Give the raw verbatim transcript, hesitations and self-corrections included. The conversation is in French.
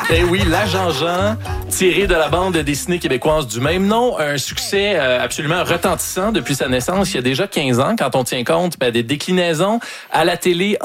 Eh oui, l'Agent Jean, tiré de la bande dessinée québécoise du même nom, un succès euh, absolument retentissant depuis sa naissance il y a déjà quinze ans, quand on tient compte ben, des déclinaisons à la télé,